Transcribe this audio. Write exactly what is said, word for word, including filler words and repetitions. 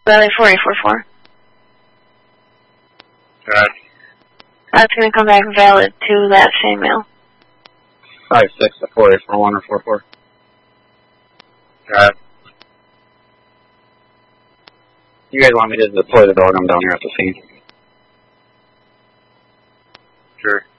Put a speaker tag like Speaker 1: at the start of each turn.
Speaker 1: Riley four eight four four.
Speaker 2: Alright.
Speaker 1: That's going to come back valid to that same mail.
Speaker 3: Five six at four eight four one or four four.
Speaker 2: Alright.
Speaker 3: You guys want me to deploy the dog? I'm down here at the scene.
Speaker 2: Sure.